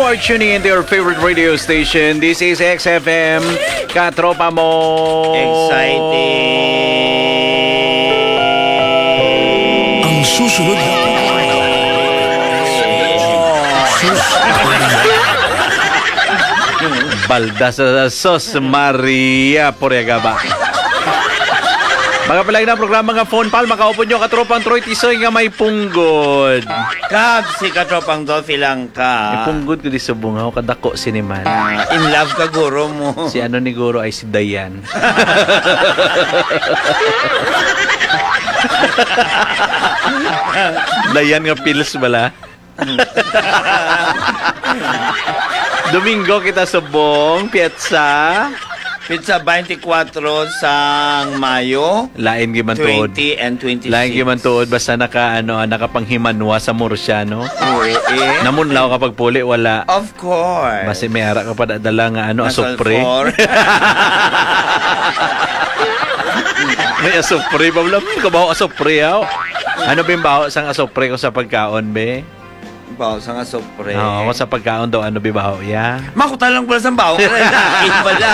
are tuning into your favorite radio station. This is XFM. Katropa mo. Exciting. Ang susunod na Balda sa Sos Maria Poriagaba. Mga palagi na programa nga phone pal, makaupo nyo katropang Troy Tisoy nga may punggod. Kag si katropang Dolphy lang May ka. punggod ko di sa bungaw, kadako siniman. In love ka guro mo. Si ano ni Guro ay si Dayan. Dayan nga pills bala. Domingo kita subong, Piazza. Pizza 24 sang Mayo. Lain giman tuod. 20 and 26. Lain giman tuod basta nakapanghimanwa sa Murcia, no? Oo, eh. Namunlaw kapag puli wala. Of course. Basta may ara ka pa dala nga asopre. May asopre pa wala kabaho asopre yaw. Ano ba yung baho sang asopre ko sa pagkaon be? Baho sang asopre. Oo, sa pagkaon daw ano ba baho ya? Makuta lang pala sang baho. Pala.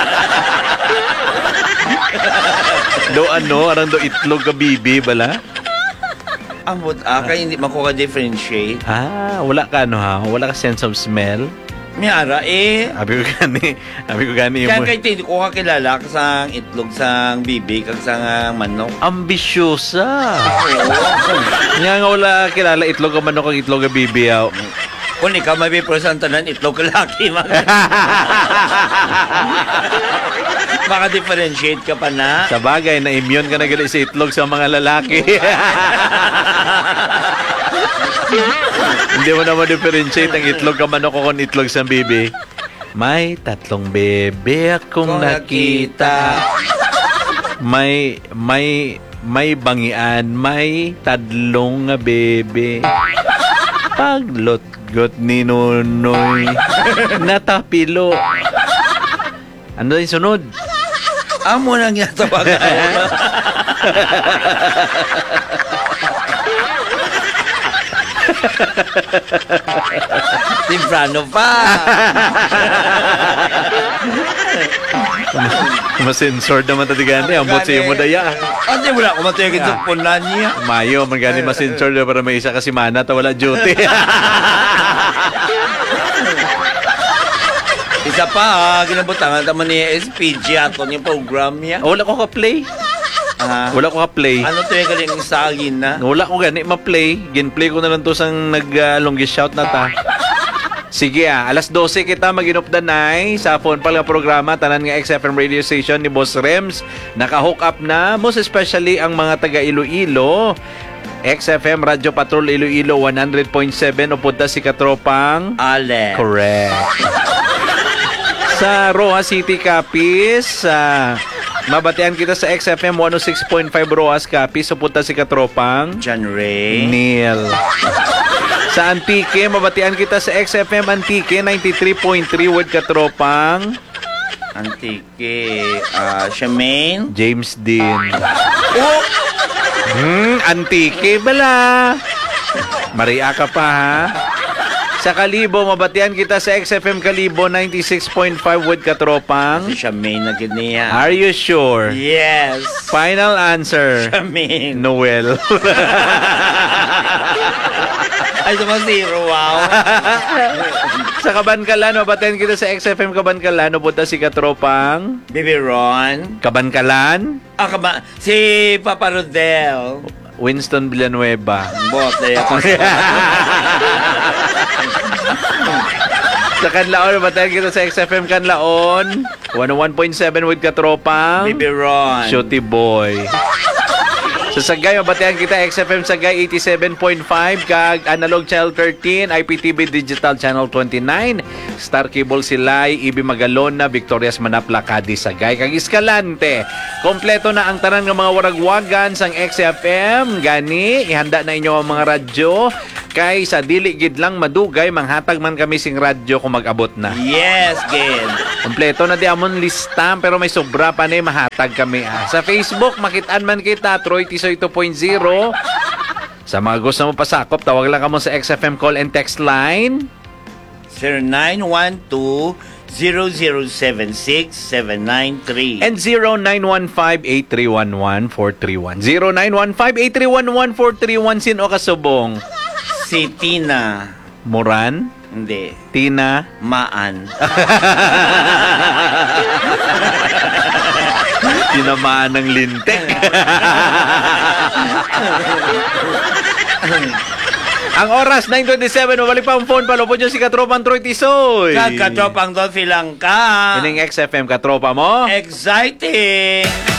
Do arang do itlog ka bibi bala? Ambot kaya hindi makuha differentiate. Wala ka wala ka sense of smell. May ara Abi ko gani Kaya mo. kahit hindi ko kakilala sang itlog sang bibig kag sang manok. Ambisyosa. Nga wala kilala itlog ka manok kag itlog ka bibi yaw. Kung ikaw may presentanan itlog kalaki maka-differentiate ka pa na. Sa bagay na immune ka na gali sa itlog sa mga lalaki. Hindi mo naman differentiate ang itlog ka manok kung itlog sa bibi. May 3 bebe akong nakita. May bangian, may 3 bebe. Paglot-got ni Nunoy, natapilo. Ano yung sunod? Amo nang yatabagan. Timprano pa. Masensored naman tatigan niya. Ambot siya mo daya. Ate, wala ko matayagin sa punan niya. Mayo, magani masensored para may isa kasi mana ta wala duty. Isa pa, ginabutangan naman ni SPG ato yung program niya. Wala ko ka-play. Wala ko ka-play. Ano to yung galing sa agin na? Wala ko gani ma-play. Gin-play ko na lang to sang nag-longest shout na ta. Sige alas 12 kita mag-inupdanay sa phone pal nga programa tanan nga XFM radio station ni Boss Rems. Naka-hook up na, most especially ang mga taga Iloilo. XFM Radio Patrol Iloilo 100.7 upunta si katropang Alex. Correct. Sa Roa City Capiz, mabatian kita sa XFM 106.5 Roas Capiz, upunta si katropang John Ray. Neil. Sa Antique, mabatian kita sa XFM Antique 93.3 with katropang Antique. Shemaine. James Dean. Antique bala. Maria ka pa ha. Sa Kalibo, mabatian kita sa XFM Kalibo 96.5 with katropang Si Shemaine na giniya. Are you sure? Yes. Final answer. Shemaine. Noel. Ay, sama zero. Wow. Sa Kabankalan, mabatian kita sa XFM Kabankalan. Upunta si katropang Baby Ron. Kabankalan. Si Papa Rodel. Winston Villanueva. Bote ako. Sa Kanlaon, mabatian kita sa XFM Kanlaon 101.7 with katropang Baby Ron. Shorty Boy. Sa Sagay, mabatian kita XFM Sagay 87.5 kag Analog Channel 13, IPTV Digital Channel 29, Star Cable Silay, Ibi Magalona, Victorias Manapla, Cadiz Sagay kag Escalante. Kompleto na ang tanan ng mga waragwagan sang XFM. Gani, ihanda na inyo ang mga radyo. Kay sa dili gid lang madugay, manghatag man kami sing radyo kung mag-abot na. Yes, gid. Kompleto na di amon lista pero may sobra pa ni mahatag kami. Sa Facebook, makitaan man kita, Troy Tisoy 2.0. Sa mga gusto mo pasakop, tawag lang ka mo sa XFM call and text line 0912-0076-793. And 0915-8311-431. 0915-8311-431. Sino kasubong? Si Tina. Moran? Hindi. Tina? Maan. Tinamaan ng lintik. Ang oras, 9:27. Mabalik pa ang phone. Palupod nyo si Katropang Troy Tisoy. Kagkatropang Dolphy lang ka. Ining XFM Katropa mo. Exciting!